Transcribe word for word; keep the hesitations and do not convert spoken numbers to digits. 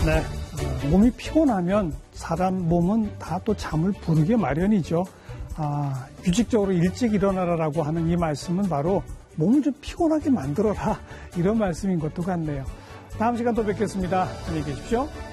네, 어, 몸이 피곤하면 사람 몸은 다 또 잠을 부르게 마련이죠. 아, 규칙적으로 일찍 일어나라라고 하는 이 말씀은 바로 몸을 좀 피곤하게 만들어라 이런 말씀인 것도 같네요. 다음 시간 또 뵙겠습니다. 안녕히 계십시오.